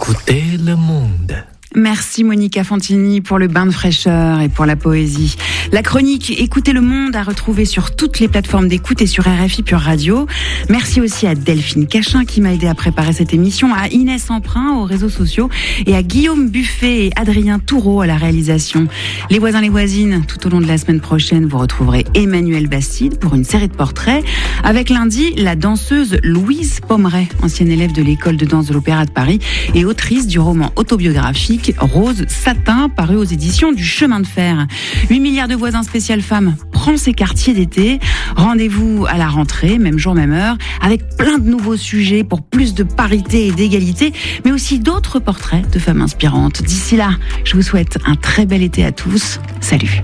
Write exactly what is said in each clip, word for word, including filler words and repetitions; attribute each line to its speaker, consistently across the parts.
Speaker 1: Écoutez le monde.
Speaker 2: Merci Monica Fantini pour le bain de fraîcheur et pour la poésie. La chronique Écoutez le monde à retrouver sur toutes les plateformes d'écoute et sur R F I Pure Radio. Merci aussi à Delphine Cachin qui m'a aidé à préparer cette émission, à Inès Emprunt aux réseaux sociaux et à Guillaume Buffet et Adrien Toureau à la réalisation. Les voisins, les voisines, tout au long de la semaine prochaine, vous retrouverez Emmanuel Bastide pour une série de portraits. Avec lundi, la danseuse Louise Pommeret, ancienne élève de l'école de danse de l'Opéra de Paris et autrice du roman autobiographique Rose Satin, paru aux éditions du Chemin de Fer. huit milliards de voisins spécial femmes prend ses quartiers d'été. Rendez-vous à la rentrée, même jour, même heure, avec plein de nouveaux sujets pour plus de parité et d'égalité, mais aussi d'autres portraits de femmes inspirantes. D'ici là, je vous souhaite un très bel été à tous. Salut.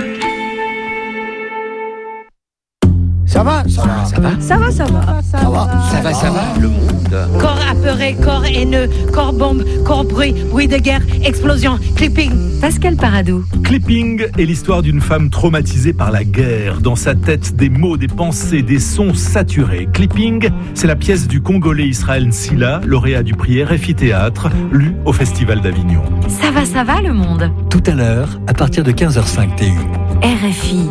Speaker 3: Ça va, ça va,
Speaker 4: ça va,
Speaker 5: ça va, ça va,
Speaker 3: ça va,
Speaker 1: ça va, ça va, le monde.
Speaker 5: Corps apeuré, corps haineux, corps bombe, corps bruit, bruit de guerre, explosion, clipping. Pascal Paradou.
Speaker 6: Clipping est l'histoire d'une femme traumatisée par la guerre. Dans sa tête, des mots, des pensées, des sons saturés. Clipping, c'est la pièce du Congolais Israël Nsila, lauréat du prix R F I Théâtre, lu au Festival d'Avignon.
Speaker 4: Ça va, ça va, le monde.
Speaker 1: Tout à l'heure, à partir de quinze heures cinq T U.
Speaker 4: R F I.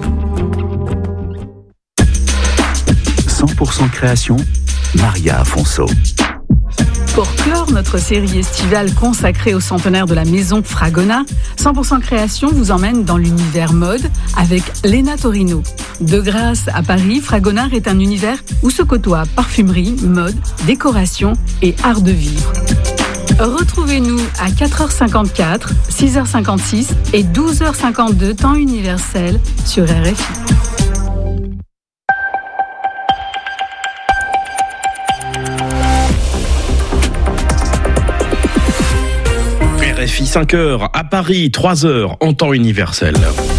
Speaker 7: cent pour cent création, Maria Afonso.
Speaker 8: Pour clore notre série estivale consacrée au centenaire de la maison Fragona, cent pour cent création vous emmène dans l'univers mode avec Léna Torino. De grâce à Paris, Fragonard est un univers où se côtoient parfumerie, mode, décoration et art de vivre. Retrouvez-nous à quatre heures cinquante-quatre, six heures cinquante-six et douze heures cinquante-deux temps universel sur R F I.
Speaker 9: R F I cinq heures, à Paris trois heures en temps universel.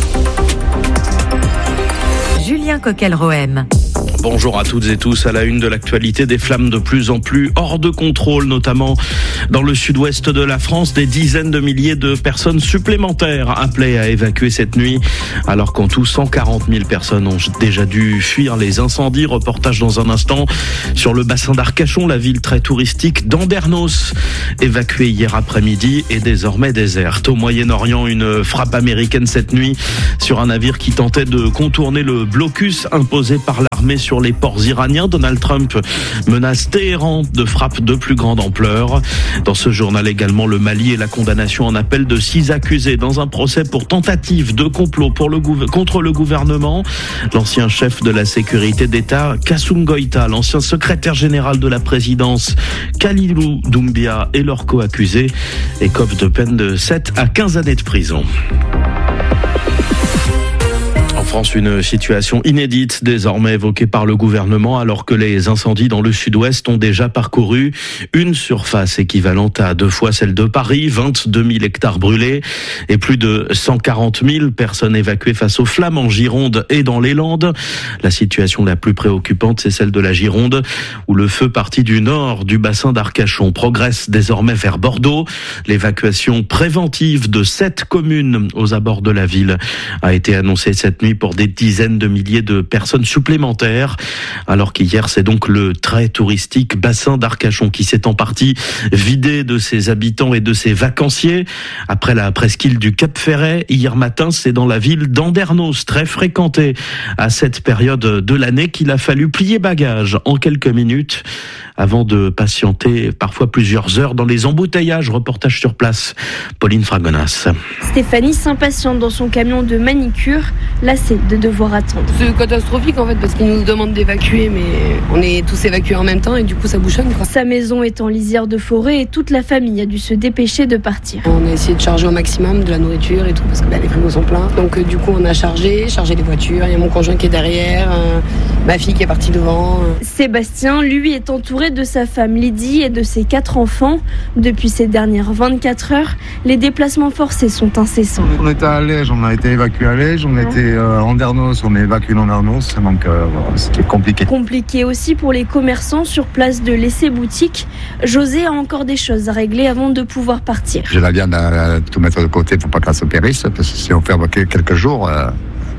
Speaker 4: Julien Coquel-Rohem.
Speaker 9: Bonjour à toutes et tous. À la une de l'actualité, des flammes de plus en plus hors de contrôle, notamment dans le sud-ouest de la France. Des dizaines de milliers de personnes supplémentaires appelées à évacuer cette nuit, alors qu'en tout cent quarante mille personnes ont déjà dû fuir les incendies. Reportage dans un instant sur le bassin d'Arcachon, la ville très touristique d'Andernos, évacuée hier après-midi et désormais déserte. Au Moyen-Orient, une frappe américaine cette nuit sur un navire qui tentait de contourner le blocus imposé par l'armée sur les ports iraniens. Donald Trump menace Téhéran de frappes de plus grande ampleur. Dans ce journal également, le Mali et la condamnation en appel de six accusés dans un procès pour tentative de complot pour le gouver- contre le gouvernement. L'ancien chef de la sécurité d'État, Kassoum Goïta, l'ancien secrétaire général de la présidence, Khalilou Doumbia, et leurs co-accusés écopent de peine de sept à quinze années de prison. En France, une situation inédite désormais évoquée par le gouvernement alors que les incendies dans le sud-ouest ont déjà parcouru une surface équivalente à deux fois celle de Paris, vingt-deux mille hectares brûlés et plus de cent quarante mille personnes évacuées face aux flammes en Gironde et dans les Landes. La situation la plus préoccupante, c'est celle de la Gironde où le feu parti du nord du bassin d'Arcachon progresse désormais vers Bordeaux. L'évacuation préventive de sept communes aux abords de la ville a été annoncée cette nuit pour des dizaines de milliers de personnes supplémentaires, alors qu'hier c'est donc le très touristique bassin d'Arcachon qui s'est en partie vidé de ses habitants et de ses vacanciers. Après la presqu'île du Cap Ferret, hier matin c'est dans la ville d'Andernos, très fréquentée à cette période de l'année, qu'il a fallu plier bagages en quelques minutes avant de patienter parfois plusieurs heures dans les embouteillages. Reportage sur place, Pauline Fragonas.
Speaker 10: Stéphanie s'impatiente dans son camion de manicure, lassée de devoir attendre.
Speaker 11: C'est catastrophique en fait parce qu'ils nous demandent d'évacuer, mais on est tous évacués en même temps et du coup ça bouchonne, quoi.
Speaker 10: Sa maison est en lisière de forêt et toute la famille a dû se dépêcher de partir.
Speaker 11: On a essayé de charger au maximum de la nourriture et tout parce que bah, les frigos sont pleins. Donc euh, du coup on a chargé, chargé les voitures. Il y a mon conjoint qui est derrière, euh, ma fille qui est partie devant. Euh.
Speaker 10: Sébastien, lui, est entouré de sa femme Lydie et de ses quatre enfants. Depuis ces dernières vingt-quatre heures, les déplacements forcés sont incessants.
Speaker 12: On était à Lège, on a été évacué à Lège, on a été euh, à Andernos, on est évacué d'Andernos, donc euh, voilà, c'était compliqué.
Speaker 10: Compliqué aussi pour les commerçants sur place de l'essai boutique. José a encore des choses à régler avant de pouvoir partir.
Speaker 12: J'ai la viande à, à tout mettre de côté pour pas qu'elle se périsse, parce que si on ferme quelques jours, euh,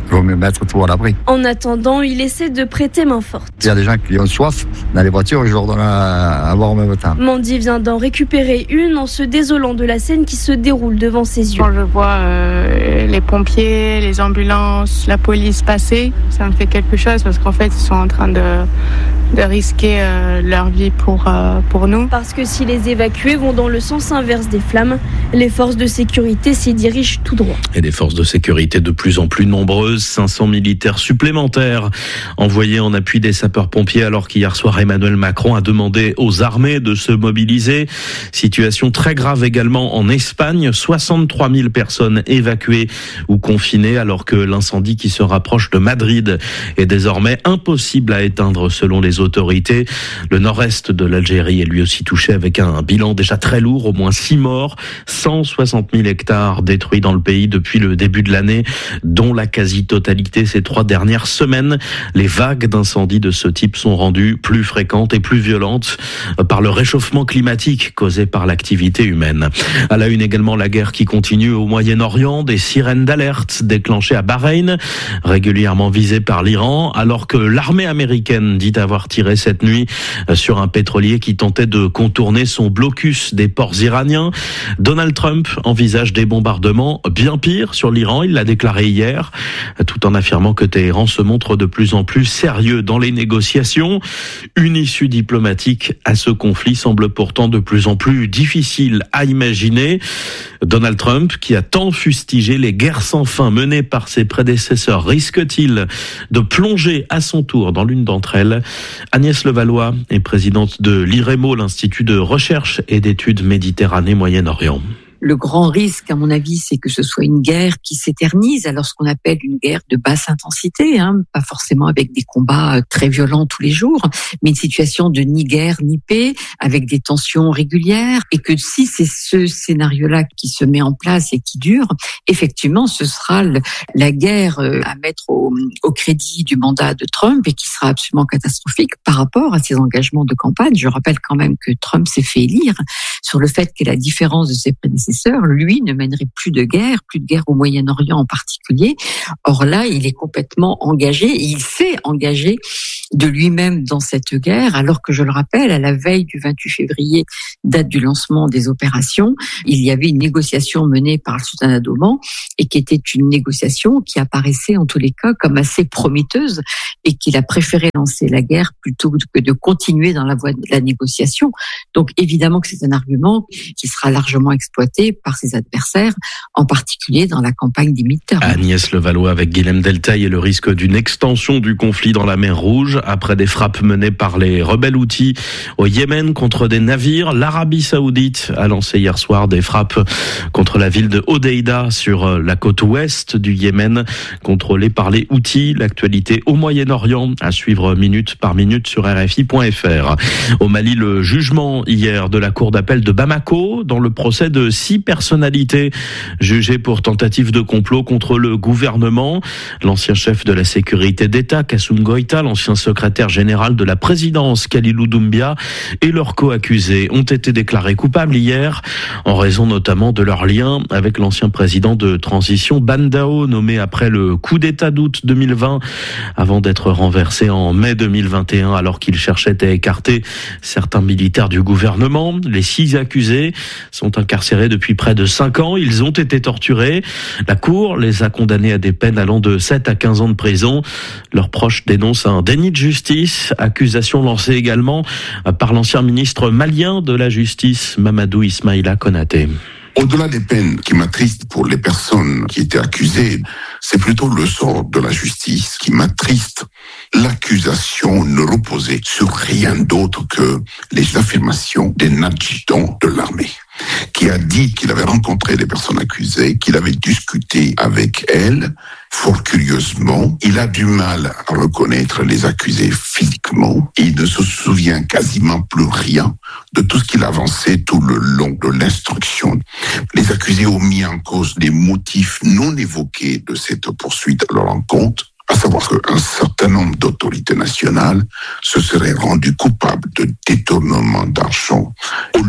Speaker 12: Il vaut mieux mettre tout à l'abri.
Speaker 10: En attendant, il essaie de prêter main forte.
Speaker 12: Il y a des gens qui ont soif dans les voitures et je leur donne à, à boire en même temps.
Speaker 10: Mandy vient d'en récupérer une en se désolant de la scène qui se déroule devant ses yeux.
Speaker 13: Quand je vois euh, les pompiers, les ambulances, la police passer, ça me fait quelque chose parce qu'en fait, ils sont en train de, de risquer euh, leur vie pour, euh, pour nous.
Speaker 10: Parce que si les évacués vont dans le sens inverse des flammes, les forces de sécurité s'y dirigent tout droit.
Speaker 9: Et des forces de sécurité de plus en plus nombreuses, cinq cents militaires supplémentaires envoyés en appui des sapeurs-pompiers alors qu'hier soir Emmanuel Macron a demandé aux armées de se mobiliser. Situation très grave également en Espagne, soixante-trois mille personnes évacuées ou confinées alors que l'incendie qui se rapproche de Madrid est désormais impossible à éteindre selon les autorités. Le nord-est de l'Algérie est lui aussi touché avec un bilan déjà très lourd, au moins six morts, cent soixante mille hectares détruits dans le pays depuis le début de l'année, dont la quasi-totalité ces trois dernières semaines. Les vagues d'incendies de ce type sont rendues plus fréquentes et plus violentes par le réchauffement climatique causé par l'activité humaine. À la une également, la guerre qui continue au Moyen-Orient, des sirènes d'alerte déclenchées à Bahreïn, régulièrement visées par l'Iran, alors que l'armée américaine dit avoir tiré cette nuit sur un pétrolier qui tentait de contourner son blocus des ports iraniens. Donald Trump envisage des bombardements bien pires sur l'Iran, il l'a déclaré hier, tout en affirmant que Téhéran se montre de plus en plus sérieux dans les négociations. Une issue diplomatique à ce conflit semble pourtant de plus en plus difficile à imaginer. Donald Trump, qui a tant fustigé les guerres sans fin menées par ses prédécesseurs, risque-t-il de plonger à son tour dans l'une d'entre elles? Agnès Levallois est présidente de l'I R E M O, l'Institut de recherche et d'études Méditerranée-Moyen-Orient.
Speaker 14: Le grand risque, à mon avis, c'est que ce soit une guerre qui s'éternise, alors ce qu'on appelle une guerre de basse intensité, hein, pas forcément avec des combats très violents tous les jours, mais une situation de ni guerre ni paix, avec des tensions régulières, et que si c'est ce scénario-là qui se met en place et qui dure, effectivement, ce sera le, la guerre à mettre au, au crédit du mandat de Trump et qui sera absolument catastrophique par rapport à ses engagements de campagne. Je rappelle quand même que Trump s'est fait élire sur le fait qu'à la différence de ses prédécesseurs, lui ne mènerait plus de guerre, plus de guerre au Moyen-Orient en particulier. Or là, il est complètement engagé, et il s'est engagé de lui-même dans cette guerre, alors que je le rappelle, à la veille du vingt-huit février, date du lancement des opérations, il y avait une négociation menée par le sultanat d'Oman et qui était une négociation qui apparaissait en tous les cas comme assez prometteuse et qu'il a préféré lancer la guerre plutôt que de continuer dans la voie de la négociation. Donc évidemment que c'est un argument qui sera largement exploité par ses adversaires, en particulier dans la campagne des midterms.
Speaker 9: Agnès Levallois avec Guilhem Deltaï et le risque d'une extension du conflit dans la mer Rouge après des frappes menées par les rebelles Houthis au Yémen contre des navires. L'Arabie Saoudite a lancé hier soir des frappes contre la ville de Hodeïda sur la côte ouest du Yémen, contrôlée par les Houthis. L'actualité au Moyen-Orient à suivre minute par minute sur R F I point F R. Au Mali, le jugement hier de la cour d'appel de Bamako dans le procès de six personnalités jugées pour tentative de complot contre le gouvernement. L'ancien chef de la sécurité d'État, Kassoum Goïta, l'ancien secrétaire général de la présidence, Khalilou Doumbia, et leurs co-accusés ont été déclarés coupables hier, en raison notamment de leur lien avec l'ancien président de transition Ban Dao, nommé après le coup d'État d'août deux mille vingt, avant d'être renversé en mai deux mille vingt et un, alors qu'il cherchait à écarter certains militaires du gouvernement. Les six accusés sont incarcérés depuis près de cinq ans. Ils ont été torturés. La Cour les a condamnés à des peines allant de sept à quinze ans de prison. Leurs proches dénoncent un déni de justice, accusation lancée également par l'ancien ministre malien de la Justice, Mamadou Ismaïla Konaté.
Speaker 15: Au-delà des peines qui m'attristent pour les personnes qui étaient accusées, c'est plutôt le sort de la justice qui m'attriste. L'accusation ne reposait sur rien d'autre que les affirmations d'un adjudant de l'armée, qui a dit qu'il avait rencontré les personnes accusées, qu'il avait discuté avec elles. Fort curieusement, il a du mal à reconnaître les accusés physiquement. Il ne se souvient quasiment plus rien de tout ce qu'il avançait tout le long de l'instruction. Les accusés ont mis en cause les motifs non évoqués de cette poursuite à leur encontre, à savoir qu'un certain nombre d'autorités nationales se seraient rendues coupables de détournement d'argent au lieu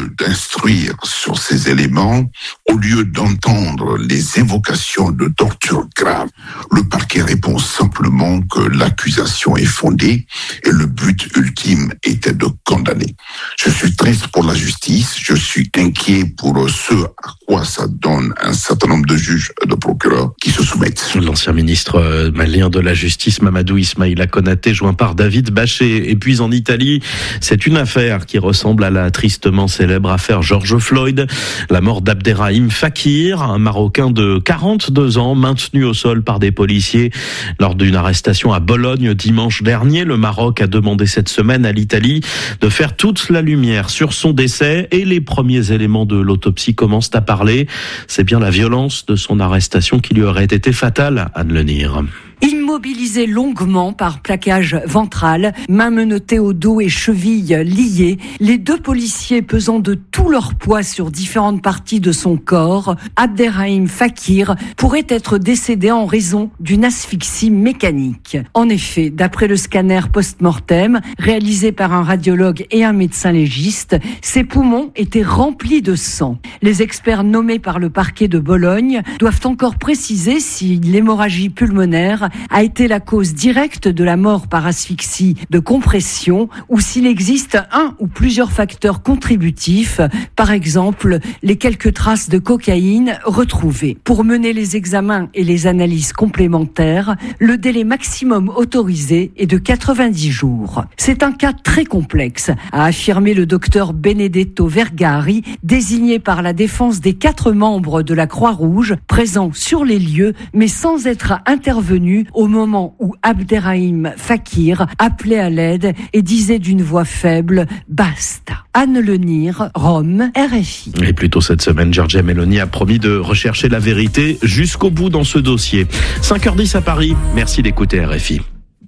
Speaker 15: lieu d'instruire sur ces éléments, au lieu d'entendre les évocations de torture grave, le parquet répond simplement que l'accusation est fondée et le but ultime était de condamner. Je suis triste pour la justice, je suis inquiet pour ce à quoi ça donne un certain nombre de juges et de procureurs qui se soumettent.
Speaker 9: L'ancien ministre malien de la Justice, Mamadou Ismaïla Konaté, joint par David Bachet. Et puis en Italie, c'est une affaire qui ressemble à la tristement célèbre affaire George Floyd. La mort d'Abderrahim Fakir, un Marocain de quarante-deux ans, maintenu au sol par des policiers lors d'une arrestation à Bologne dimanche dernier. Le Maroc a demandé cette semaine à l'Italie de faire toute la lumière sur son décès et les premiers éléments de l'autopsie commencent à parler. C'est bien la violence de son arrestation qui lui aurait été fatale, Anne Lenir.
Speaker 16: Immobilisé longuement par plaquage ventral, mains menottées au dos et chevilles liées, les deux policiers pesant de tout leur poids sur différentes parties de son corps, Abderrahim Fakir pourrait être décédé en raison d'une asphyxie mécanique. En effet, d'après le scanner post-mortem réalisé par un radiologue et un médecin légiste, ses poumons étaient remplis de sang. Les experts nommés par le parquet de Bologne doivent encore préciser si l'hémorragie pulmonaire a été la cause directe de la mort par asphyxie de compression ou s'il existe un ou plusieurs facteurs contributifs, par exemple les quelques traces de cocaïne retrouvées. Pour mener les examens et les analyses complémentaires, le délai maximum autorisé est de quatre-vingt-dix jours. C'est un cas très complexe, a affirmé le docteur Benedetto Vergari, désigné par la défense des quatre membres de la Croix-Rouge, présents sur les lieux mais sans être intervenus au moment où Abderrahim Fakir appelait à l'aide et disait d'une voix faible « Basta ». Anne Lenir, Rome, R F I.
Speaker 9: Et plus tôt cette semaine, Giorgia Meloni a promis de rechercher la vérité jusqu'au bout dans ce dossier. cinq heures dix à Paris, merci d'écouter R F I.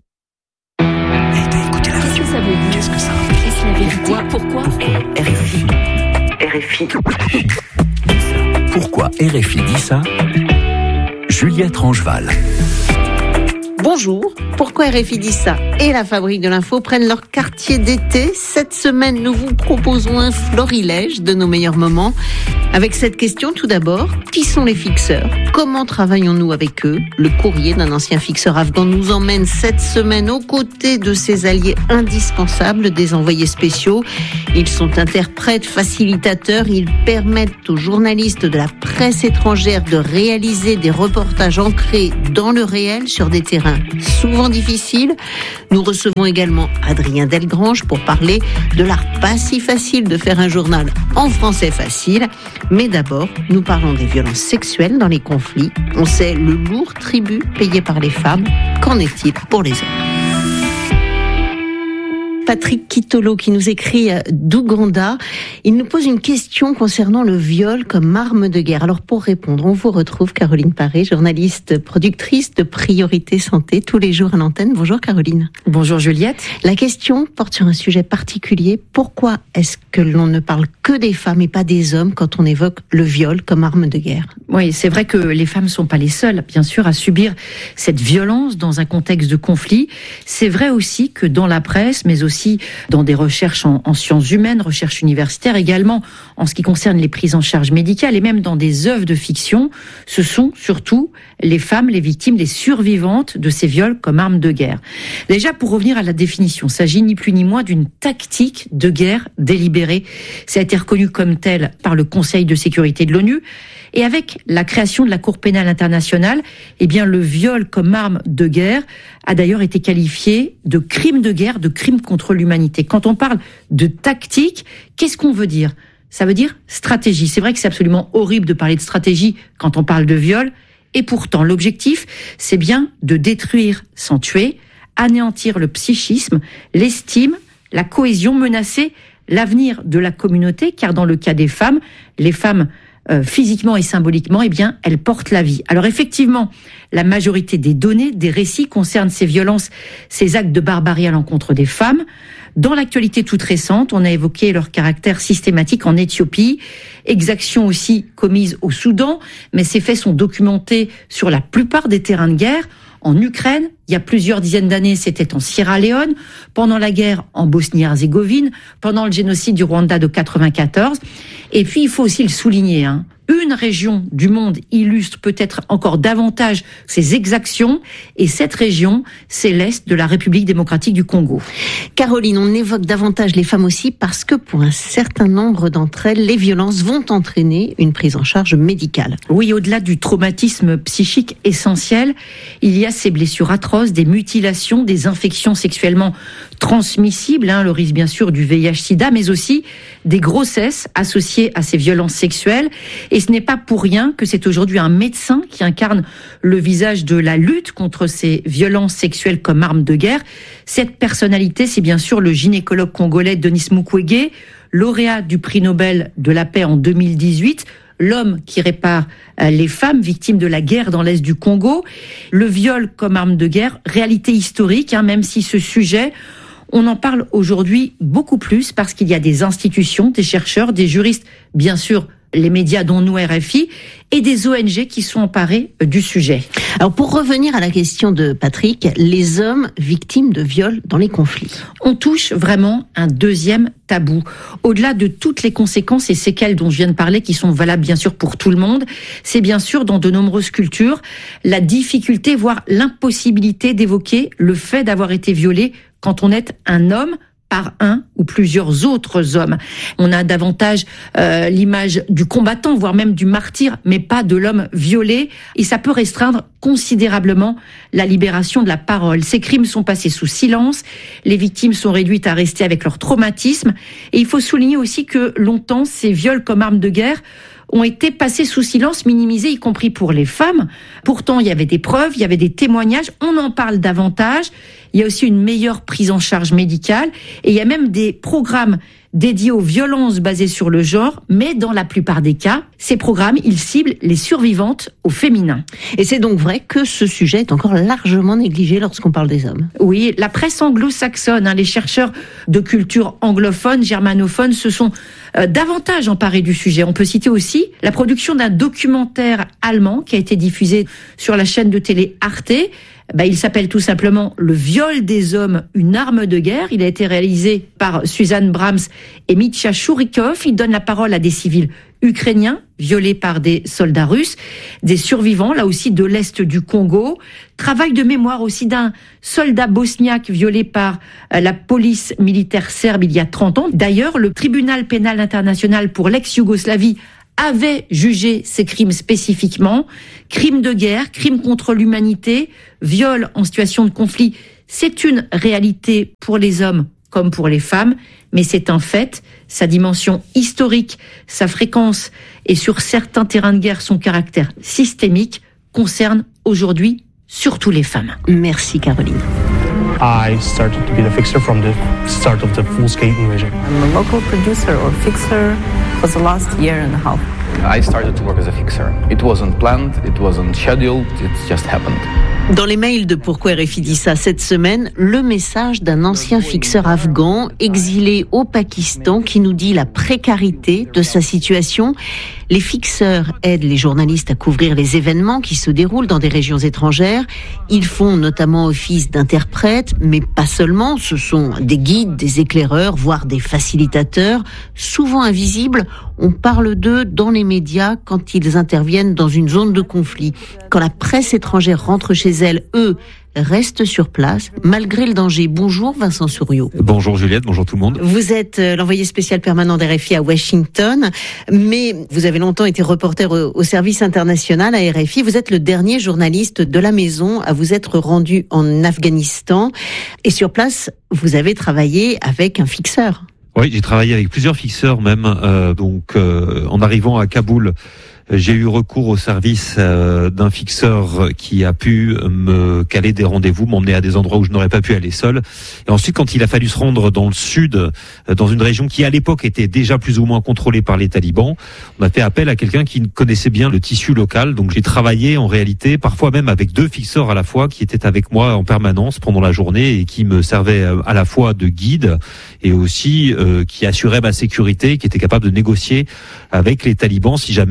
Speaker 10: Qu'est-ce que ça veut dire?
Speaker 1: Qu'est-ce que ça veut dire?
Speaker 10: Est-ce la vérité? Pourquoi?
Speaker 1: R F I. R F I. Pourquoi R F I dit ça? Juliette Rangeval.
Speaker 17: Bonjour, pourquoi R F I dit ça et la Fabrique de l'Info prennent leur quartier d'été? Cette semaine, nous vous proposons un florilège de nos meilleurs moments. Avec cette question, tout d'abord, qui sont les fixeurs? Comment travaillons-nous avec eux? Le courrier d'un ancien fixeur afghan nous emmène cette semaine aux côtés de ses alliés indispensables, des envoyés spéciaux. Ils sont interprètes, facilitateurs, ils permettent aux journalistes de la presse étrangère de réaliser des reportages ancrés dans le réel sur des terrains souvent difficiles. Nous recevons également Adrien Delgrange pour parler de l'art pas si facile de faire un journal en français facile. Mais d'abord, nous parlons des violences sexuelles dans les conflits. On sait le lourd tribut payé par les femmes. Qu'en est-il pour les hommes ? Patrick Kitolo qui nous écrit d'Ouganda. Il nous pose une question concernant le viol comme arme de guerre. Alors pour répondre, on vous retrouve Caroline Paré, journaliste, productrice de Priorité Santé, tous les jours à l'antenne. Bonjour Caroline.
Speaker 18: Bonjour Juliette.
Speaker 17: La question porte sur un sujet particulier. Pourquoi est-ce que l'on ne parle que des femmes et pas des hommes quand on évoque le viol comme arme de guerre ?
Speaker 18: Oui, c'est vrai que les femmes ne sont pas les seules, bien sûr, à subir cette violence dans un contexte de conflit. C'est vrai aussi que dans la presse, mais aussi dans des recherches en, en sciences humaines, recherches universitaires, également en ce qui concerne les prises en charge médicales et même dans des œuvres de fiction, ce sont surtout les femmes, les victimes, les survivantes de ces viols comme armes de guerre. Déjà, pour revenir à la définition, il s'agit ni plus ni moins d'une tactique de guerre délibérée. Ça a été reconnu comme tel par le Conseil de sécurité de l'ONU. Et avec la création de la Cour pénale internationale, eh bien, le viol comme arme de guerre a d'ailleurs été qualifié de crime de guerre, de crime contre l'humanité. Quand on parle de tactique, qu'est-ce qu'on veut dire ? Ça veut dire stratégie. C'est vrai que c'est absolument horrible de parler de stratégie quand on parle de viol. Et pourtant, l'objectif, c'est bien de détruire sans tuer, anéantir le psychisme, l'estime, la cohésion, menacer l'avenir de la communauté, car dans le cas des femmes, les femmes Euh, physiquement et symboliquement, eh bien, elles portent la vie. Alors effectivement, la majorité des données, des récits concernent ces violences, ces actes de barbarie à l'encontre des femmes. Dans l'actualité toute récente, on a évoqué leur caractère systématique en Éthiopie, exactions aussi commises au Soudan, mais ces faits sont documentés sur la plupart des terrains de guerre. en Ukraine. Il y a plusieurs dizaines d'années, c'était en Sierra Leone. Pendant la guerre en Bosnie-Herzégovine. Pendant le génocide du Rwanda de quatre-vingt-quatorze. Et puis, il faut aussi le souligner, hein. Une région du monde illustre peut-être encore davantage ces exactions, et cette région, c'est l'Est de la République démocratique du Congo.
Speaker 17: Caroline, on évoque davantage les femmes aussi parce que pour un certain nombre d'entre elles, les violences vont entraîner une prise en charge médicale.
Speaker 18: Oui, au-delà du traumatisme psychique essentiel, il y a ces blessures atroces, des mutilations, des infections sexuellement transmissibles, hein, le risque bien sûr du V I H sida, mais aussi des grossesses associées à ces violences sexuelles. Et ce n'est pas pour rien que c'est aujourd'hui un médecin qui incarne le visage de la lutte contre ces violences sexuelles comme arme de guerre. Cette personnalité, c'est bien sûr le gynécologue congolais Denis Mukwege, lauréat du prix Nobel de la paix en deux mille dix-huit, l'homme qui répare les femmes victimes de la guerre dans l'Est du Congo. Le viol comme arme de guerre, réalité historique, hein, même si ce sujet, on en parle aujourd'hui beaucoup plus parce qu'il y a des institutions, des chercheurs, des juristes, bien sûr, les médias dont nous R F I, et des O N G qui sont emparés du sujet.
Speaker 17: Alors pour revenir à la question de Patrick, les hommes victimes de viols dans les conflits.
Speaker 18: On touche vraiment un deuxième tabou. Au-delà de toutes les conséquences et séquelles dont je viens de parler, qui sont valables bien sûr pour tout le monde, c'est bien sûr dans de nombreuses cultures la difficulté, voire l'impossibilité d'évoquer le fait d'avoir été violé quand on est un homme par un ou plusieurs autres hommes. On a davantage euh, l'image du combattant, voire même du martyr, mais pas de l'homme violé. Et ça peut restreindre considérablement la libération de la parole. Ces crimes sont passés sous silence. Les victimes sont réduites à rester avec leur traumatisme. Et il faut souligner aussi que longtemps, ces viols comme armes de guerre ont été passés sous silence, minimisés, y compris pour les femmes. Pourtant, il y avait des preuves, il y avait des témoignages, on en parle davantage. Il y a aussi une meilleure prise en charge médicale et il y a même des programmes dédiés aux violences basées sur le genre, mais dans la plupart des cas, ces programmes, ils ciblent les survivantes au féminin.
Speaker 17: Et c'est donc vrai que ce sujet est encore largement négligé lorsqu'on parle des hommes.
Speaker 18: Oui, la presse anglo-saxonne, hein, les chercheurs de culture anglophone, germanophone, se sont euh, davantage emparés du sujet. On peut citer aussi la production d'un documentaire allemand qui a été diffusé sur la chaîne de télé Arte. Bah, il s'appelle tout simplement « Le viol des hommes, une arme de guerre ». Il a été réalisé par Suzanne Brahms et Mitya Chourikov. Il donne la parole à des civils ukrainiens violés par des soldats russes, des survivants, là aussi, de l'Est du Congo. Travail de mémoire aussi d'un soldat bosniaque violé par la police militaire serbe il y a trente ans. D'ailleurs, le tribunal pénal international pour l'ex-Yougoslavie avait jugé ces crimes spécifiquement. Crimes de guerre, crimes contre l'humanité, viol en situation de conflit, c'est une réalité pour les hommes comme pour les femmes, mais c'est un fait. Sa dimension historique, sa fréquence et sur certains terrains de guerre son caractère systémique concerne aujourd'hui surtout les femmes.
Speaker 17: Merci Caroline.
Speaker 19: I started to be the fixer from the start of the full-scale invasion.
Speaker 20: I'm a local producer or fixer for the last year and a half.
Speaker 21: I started to work as a fixer. It wasn't planned, it wasn't scheduled, it just happened.
Speaker 17: Dans les mails de Pourquoi R F I dit ça cette semaine, le message d'un ancien fixeur afghan exilé au Pakistan qui nous dit la précarité de sa situation. Les fixeurs aident les journalistes à couvrir les événements qui se déroulent dans des régions étrangères. Ils font notamment office d'interprètes, mais pas seulement. Ce sont des guides, des éclaireurs, voire des facilitateurs, souvent invisibles. On parle d'eux dans les médias quand ils interviennent dans une zone de conflit. Quand la presse étrangère rentre chez elle, eux restent sur place, malgré le danger. Bonjour Vincent Souriau.
Speaker 22: Bonjour Juliette, bonjour tout le monde.
Speaker 17: Vous êtes l'envoyé spécial permanent d'R F I à Washington, mais vous avez longtemps été reporter au service international à R F I. Vous êtes le dernier journaliste de la maison à vous être rendu en Afghanistan. Et sur place, vous avez travaillé avec un fixeur.
Speaker 22: Oui, j'ai travaillé avec plusieurs fixeurs même. Euh, donc, euh, en arrivant à Kaboul, j'ai eu recours au service euh, d'un fixeur qui a pu me caler des rendez-vous, m'emmener à des endroits où je n'aurais pas pu aller seul. Et ensuite, quand il a fallu se rendre dans le sud, euh, dans une région qui à l'époque était déjà plus ou moins contrôlée par les talibans, on a fait appel à quelqu'un qui connaissait bien le tissu local. Donc j'ai travaillé en réalité, parfois même avec deux fixeurs à la fois, qui étaient avec moi en permanence pendant la journée et qui me servaient à la fois de guide et aussi euh, qui assuraient ma sécurité, qui étaient capables de négocier avec les talibans si jamais il y avait besoin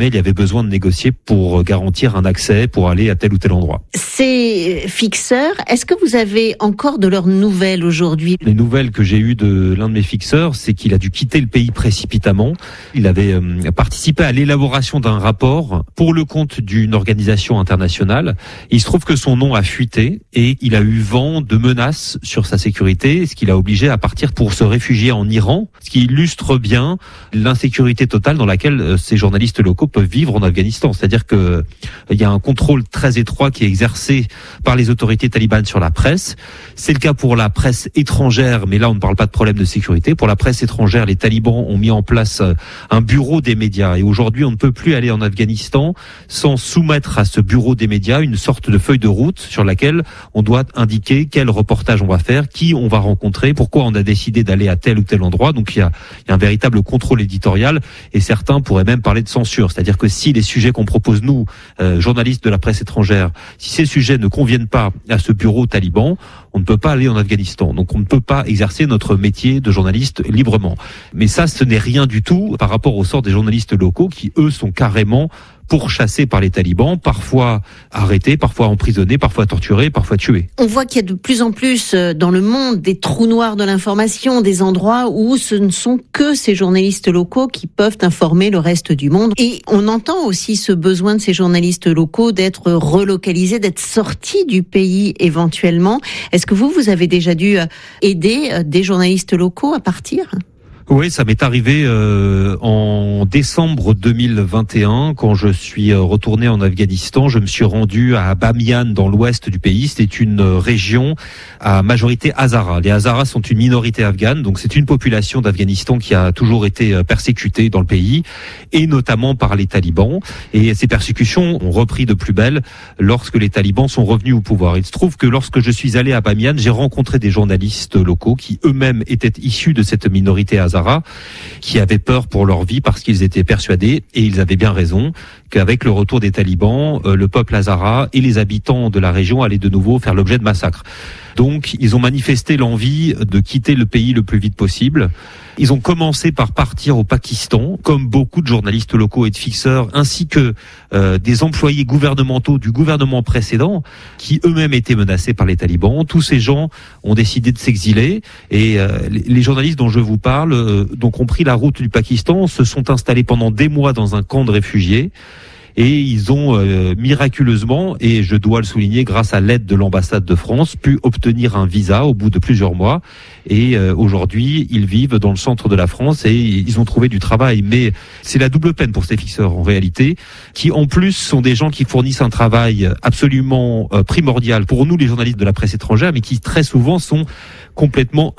Speaker 22: besoin de négocier pour garantir un accès pour aller à tel ou tel endroit.
Speaker 17: Ces fixeurs, est-ce que vous avez encore de leurs nouvelles aujourd'hui?
Speaker 22: Les nouvelles que j'ai eues de l'un de mes fixeurs, c'est qu'il a dû quitter le pays précipitamment. Il avait euh, participé à l'élaboration d'un rapport pour le compte d'une organisation internationale. Il se trouve que son nom a fuité et il a eu vent de menaces sur sa sécurité, ce qui l'a obligé à partir pour se réfugier en Iran, ce qui illustre bien l'insécurité totale dans laquelle euh, ces journalistes locaux peuvent vivre en Afghanistan. C'est-à-dire que euh, il y a un contrôle très étroit qui est exercé par les autorités talibanes sur la presse. C'est le cas pour la presse étrangère, mais là on ne parle pas de problème de sécurité. Pour la presse étrangère, les talibans ont mis en place un bureau des médias et aujourd'hui on ne peut plus aller en Afghanistan sans soumettre à ce bureau des médias une sorte de feuille de route sur laquelle on doit indiquer quel reportage on va faire, qui on va rencontrer, pourquoi on a décidé d'aller à tel ou tel endroit. Donc il y a, il y a un véritable contrôle éditorial et certains pourraient même parler de censure. C'est-à-dire que si les sujets qu'on propose nous, euh, journalistes de la presse étrangère, si ces sujets ne conviennent pas à ce bureau taliban, on ne peut pas aller en Afghanistan. Donc on ne peut pas exercer notre métier de journaliste librement. Mais ça, ce n'est rien du tout par rapport au sort des journalistes locaux qui, eux, sont carrément pourchassés par les talibans, parfois arrêtés, parfois emprisonnés, parfois torturés, parfois tués.
Speaker 17: On voit qu'il y a de plus en plus dans le monde des trous noirs de l'information, des endroits où ce ne sont que ces journalistes locaux qui peuvent informer le reste du monde. Et on entend aussi ce besoin de ces journalistes locaux d'être relocalisés, d'être sortis du pays éventuellement. Est-ce que vous, vous avez déjà dû aider des journalistes locaux à partir ?
Speaker 22: Oui, ça m'est arrivé euh, en décembre deux mille vingt et un, quand je suis retourné en Afghanistan. Je me suis rendu à Bamiyan, dans l'ouest du pays. C'était une région à majorité Hazara. Les Hazaras sont une minorité afghane, donc c'est une population d'Afghanistan qui a toujours été persécutée dans le pays, et notamment par les talibans. Et ces persécutions ont repris de plus belle lorsque les talibans sont revenus au pouvoir. Il se trouve que lorsque je suis allé à Bamiyan, j'ai rencontré des journalistes locaux qui eux-mêmes étaient issus de cette minorité Hazara, qui avaient peur pour leur vie parce qu'ils étaient persuadés, et ils avaient bien raison, qu'avec le retour des talibans, le peuple hazara et les habitants de la région allaient de nouveau faire l'objet de massacres. Donc, ils ont manifesté l'envie de quitter le pays le plus vite possible. Ils ont commencé par partir au Pakistan, comme beaucoup de journalistes locaux et de fixeurs, ainsi que euh, des employés gouvernementaux du gouvernement précédent, qui eux-mêmes étaient menacés par les talibans. Tous ces gens ont décidé de s'exiler, et euh, les journalistes dont je vous parle, euh, donc ont pris la route du Pakistan, se sont installés pendant des mois dans un camp de réfugiés. Et ils ont euh, miraculeusement, et je dois le souligner, grâce à l'aide de l'ambassade de France, pu obtenir un visa au bout de plusieurs mois. Et euh, aujourd'hui, ils vivent dans le centre de la France et ils ont trouvé du travail. Mais c'est la double peine pour ces fixeurs, en réalité, qui en plus sont des gens qui fournissent un travail absolument euh, primordial pour nous, les journalistes de la presse étrangère, mais qui très souvent sont complètement